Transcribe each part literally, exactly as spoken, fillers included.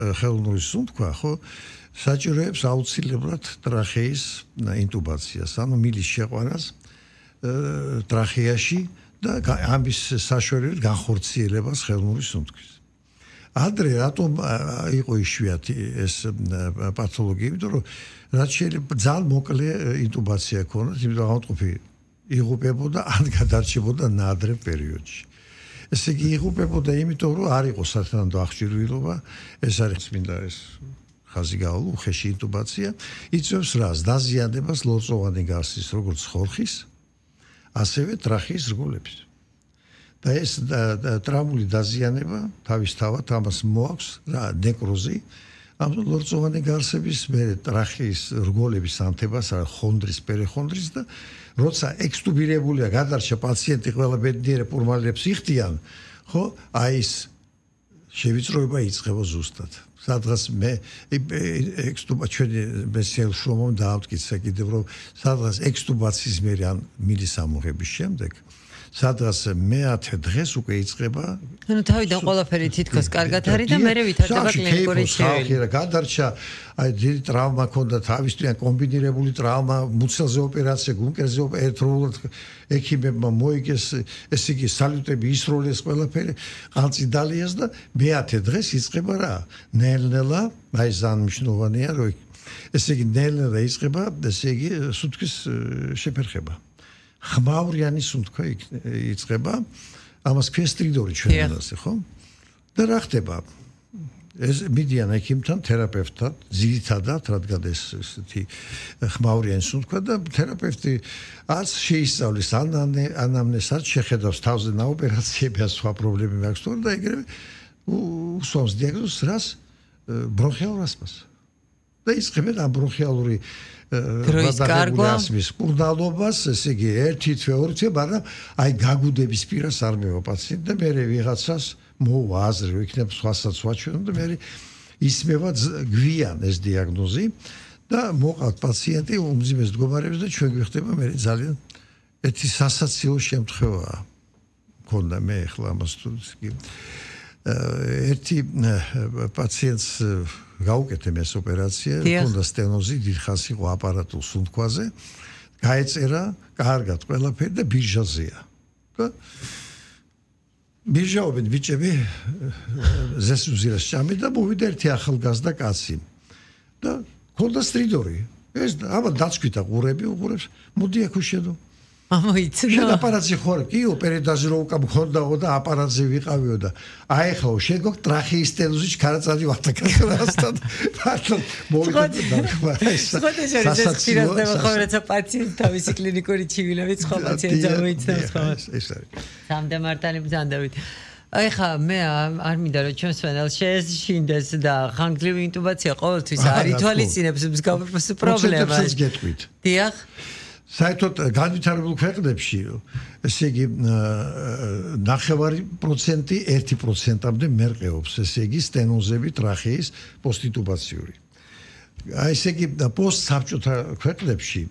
ხელოვნური სუნთქვა, ხო, საჭიროებს აუცილებლად ტრახეის ინტუბაციას, ანუ მილის შეყვანას ტრახეაში და ამის საშუალებით განხორციელებას ხელოვნური სუნთქვის. Ადრე რატომ იყო იშვიათი ეს პათოლოგია, იმიტომ რომ რაც შეიძლება ძალიან მოკლე ინტუბაცია ქონოდა, იმიტომ რომ ავტყოფი იღუპებოდა ან გადარჩებოდა ნადრევ პერიოდში. ესე იგი იღუპებოდა იმიტომ რომ არ იყო სათანადო აღჭურვილობა, ეს არის მინდა ეს ხაზი გავალ უხეში ინტუბაცია, იწვევს რას? დაზიანებას ლორწოვანი გარსის როგორც ხორხის, ასევე ტრახეის რგოლების. და ეს ტრამული დაზიანება თავისთავად ამას მოაქვს რა ნეკროზი ამ ლორწოვანი გარსების მე ტრახეის რგოლების ანთებას ხონდრის პერეხონდრის და როცა ექსტუბირებულია გადარჩა პაციენტი ყველა ბედნიერ პურმალებს იხდიან ხო აი ეს შევიწროება იწყება ზუსტად სადღაც მე ექსტუბა ჩვენი მესიელ შრომამ დაამტკიცა კიდევ რომ სადღაც ექსტუბაციის მე ან მილის ამოღების შემდეგ სადღაც მეათე დღეს უკვე იწყება ანუ თავიდან ყველაფერი თითქოს კარგად არის და მე ვითარდება კლინიკური შეველი ხა გადარჩა აი დიდი ტრავმა ქონდა თავისთვიან კომბინირებული ტრავმა მუცელზე ოპერაცია გუნკერზე ერთდროულად ექიმებმა მოიგეს ესე იგი სალუტები ისროლეს ყველაფერი ყალწი დალიას და მეათე დღეს იწყება რა ნელ-ნელა აი ზან მნიშვნელოვანია რომ ესე იგი ნელ-ნელა იწყება ესე იგი სუნთქვის შეფერხება ხმაურიანი სუნთქვა იწყება ამას ქვესტრიდორი ჩვენ ასე ხო და რა ხდება ეს მიდიან ექიმთან თერაპევტთან ძირითადად რადგან ეს ესეთი ხმაურიანი სუნთქვა და თერაპევტი არც შეისწავლის ანამნეზს შეხედავს თავზე ოპერაციები ან სხვა პრობლემები აქვს თორე და ეგრევე უსვამს დიაგნოზს რას ბრონხიალურ ასმას და იწყებენ ამ ბრონხიალური დროის კარგვა ასმის კურნალობას, ესე იგი ერთი თვე, ორი თვე, მაგრამ აი გაგუდების პირას არ მევა პაციენტი და მე ვიღაცას მოვა აზრი, იქნებ სხვასაც ვაჩვენო და მე ისმევა გვიან ეს დიაგნოზი და მოყავთ პაციენტი უმძიმეს მდგომარეობის და ჩვენ გვიხდება მე ძალიან ერთი სასაცილო შემთხვევაა. მქონდა მე ახლა ამას თუ ერთი პაციენტს გაუკეთე ეს ოპერაცია, ჰქონდა სტენოზი, დიდხანს იყო აპარატულ სუნთქვაზე, გაეწერა კარგად ყველაფერი და ბირჟაზეა. და ბირჟაობენ ბიჭები ზესუზირას ჭამი და მოვიდა ერთი ახალგაზრდა კაცი. და ჰქონდა სტრიდორი. ეს აბა დაცვით ყურები, უყურებს, მოდი აქ უშედო. ამოიცნო. შენ აპარატზე ხარ, კი ოპერედაზე რო უკამ ხონდაო და აპარატზე ვიყავიო და აი ხო შენ გქ ტრახეის სტენოზი ჩქარაწალი ვატაკასთან. მართლა მოვიდა და სასაცილოა. ხორეცა პაციენტი თავისი კლინიკური ჩივილებით სხვა პაციენტს ამოიცნობს ხო? ეს არის. სამდე მართალი ბრძანდებით. აი ხა მე არ მინდა რომ ჩვენს ფენელს შეეშინდეს და ხანგრძლივი ინტუბაცია ყოველთვის არ ითვალისწინებს მსგავს პრობლემას. დიახ. საერთოდ განვითარებულ ქვეყნებში ესე იგი ნახევარი პროცენტი ერთი პროცენტამდე მერყეობს ესე იგი სტენოზები ტრახეის პოსტინტუბაციური. აი ესე იგი პოსტსაბჭოთა ქვეყნებში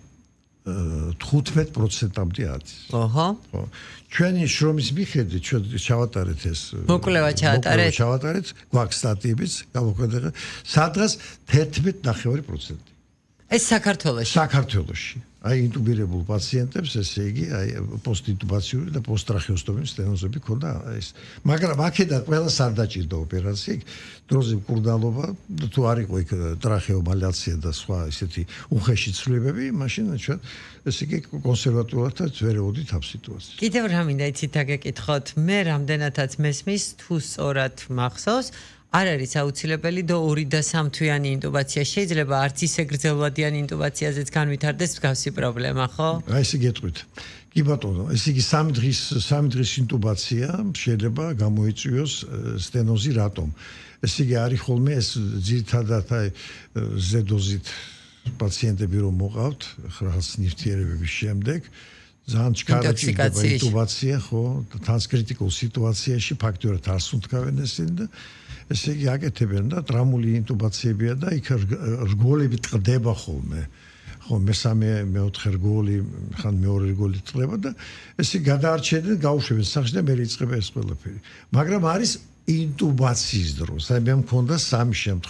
თხუთმეტ პროცენტამდე არის. ოჰო. ხო. ჩვენი შრომის მიხედვით ჩვენ ჩავატარეთ ეს მოკვლევა ჩავატარეთ. ჩავატარეთ გვაქვს სტატიებიც გამოქვეყნდა სადღაც თერთმეტ ნახევარი პროცენტი. ეს საქართველოში. საქართველოში. აი ინტუბირებულ პაციენტებს ესე იგი აი პოსტინტუბაციური და პოსტტრახეოსტომიური სტენოზები ქონდა ეს მაგრამ აქედან ყველას არ დაჭირდა ოპერაცია დროზე მკურნალობა თუ არ იყო იქ ტრახეომალაცია და სხვა ესეთი უხეში ცვლილებები მაშინ ჩვენ ესე იგი კონსერვატულად ვერეოდით ამ სიტუაციას კიდევ რა მინდა იცით აგეკითხოთ მე რამდენადაც მესმის თუ სწორად მახსოვს არ არის აუცილებელი და ორი და სამთვიანი ინტუბაცია შეიძლება არც ისე გრძელვადიანი ინტუბაციაზეც განვითარდეს მსგავსი პრობლემა, ხო? აი ესე გეტყვით. კი ბატონო, ესე იგი სამი დღის სამი დღის ინტუბაცია შეიძლება გამოიწვიოს სტენოზი რატომ? ესე იგი არის ხოლმე ეს ძირითადად აი ზედოზით პაციენტები რომ მოყავთ, რაღაც ნივთიერებების შემდეგ ძალიან ჩქარა ჭირდება ინტუბაცია, ხო? თან კრიტიკულ სიტუაციაში ფაქტორად არ სუნთქავენ ესენ და ესე იგი აკეთებენ და ტრამული ინტუბაციებია და იქ რგოლები ტყდება ხოლმე. ხო, მესამე, მეოთხე რგოლი, ხან მეორე რგოლი ტყდება და ესე გადაარჩენენ, გაუშვებენ სახში და მე იწყება ეს ყველაფერი. მაგრამ არის ინტუბაციის დროს. აი მე მქონდა სამი შემთხვევა